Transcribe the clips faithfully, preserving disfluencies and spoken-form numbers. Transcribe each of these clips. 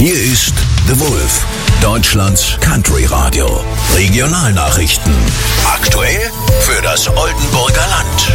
Hier ist The Wolf, Deutschlands Country Radio. Regionalnachrichten. Aktuell für das Oldenburger Land.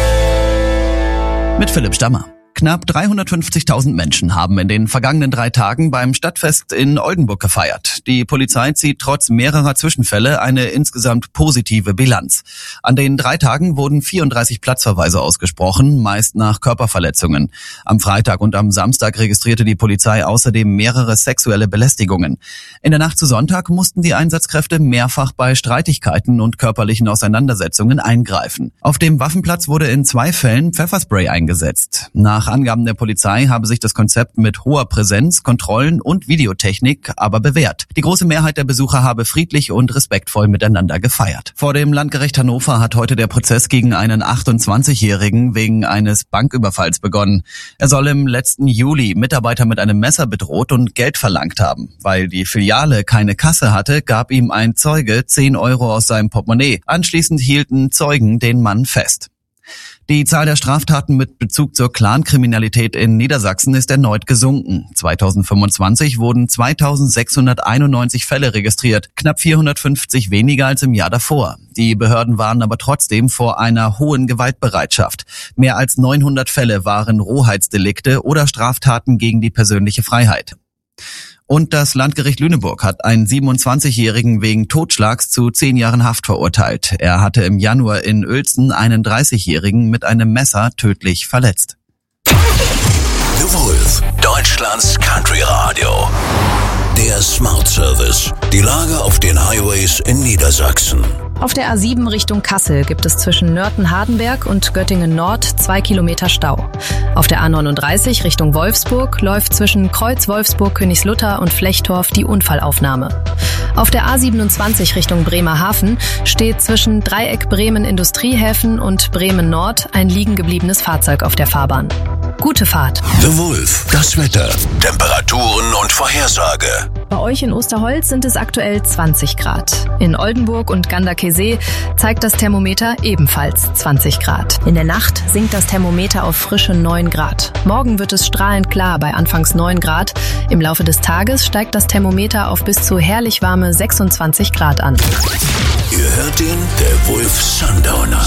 Mit Philipp Stammer. Knapp dreihundertfünfzigtausend Menschen haben in den vergangenen drei Tagen beim Stadtfest in Oldenburg gefeiert. Die Polizei zieht trotz mehrerer Zwischenfälle eine insgesamt positive Bilanz. An den drei Tagen wurden vierunddreißig Platzverweise ausgesprochen, meist nach Körperverletzungen. Am Freitag und am Samstag registrierte die Polizei außerdem mehrere sexuelle Belästigungen. In der Nacht zu Sonntag mussten die Einsatzkräfte mehrfach bei Streitigkeiten und körperlichen Auseinandersetzungen eingreifen. Auf dem Waffenplatz wurde in zwei Fällen Pfefferspray eingesetzt. Nach Angaben der Polizei habe sich das Konzept mit hoher Präsenz, Kontrollen und Videotechnik aber bewährt. Die große Mehrheit der Besucher habe friedlich und respektvoll miteinander gefeiert. Vor dem Landgericht Hannover hat heute der Prozess gegen einen achtundzwanzigjährigen wegen eines Banküberfalls begonnen. Er soll im letzten Juli Mitarbeiter mit einem Messer bedroht und Geld verlangt haben. Weil die Filiale keine Kasse hatte, gab ihm ein Zeuge zehn Euro aus seinem Portemonnaie. Anschließend hielten Zeugen den Mann fest. Die Zahl der Straftaten mit Bezug zur Clankriminalität in Niedersachsen ist erneut gesunken. zweitausendfünfundzwanzig wurden zweitausendsechshunderteinundneunzig Fälle registriert, knapp vierhundertfünfzig weniger als im Jahr davor. Die Behörden warnen aber trotzdem vor einer hohen Gewaltbereitschaft. Mehr als neunhundert Fälle waren Rohheitsdelikte oder Straftaten gegen die persönliche Freiheit. Und das Landgericht Lüneburg hat einen siebenundzwanzigjährigen wegen Totschlags zu zehn Jahren Haft verurteilt. Er hatte im Januar in Uelzen einen dreißigjährigen mit einem Messer tödlich verletzt. The Wolf, Deutschlands Country Radio. Der Smart Service. Die Lage auf den Highways in Niedersachsen. Auf der A sieben Richtung Kassel gibt es zwischen Nörten-Hardenberg und Göttingen-Nord zwei Kilometer Stau. Auf der A neununddreißig Richtung Wolfsburg läuft zwischen Kreuz-Wolfsburg-Königslutter und Flechtorf die Unfallaufnahme. Auf der A siebenundzwanzig Richtung Bremerhaven steht zwischen Dreieck Bremen-Industriehäfen und Bremen-Nord ein liegen gebliebenes Fahrzeug auf der Fahrbahn. Gute Fahrt. The Wolf, das Wetter, Temperaturen und Vorhersage. Bei euch in Osterholz sind es aktuell zwanzig Grad. In Oldenburg und Ganderkesee zeigt das Thermometer ebenfalls zwanzig Grad. In der Nacht sinkt das Thermometer auf frische neun Grad. Morgen wird es strahlend klar bei anfangs neun Grad. Im Laufe des Tages steigt das Thermometer auf bis zu herrlich warme sechsundzwanzig Grad an. Ihr hört ihn, der Wolf Sundowner.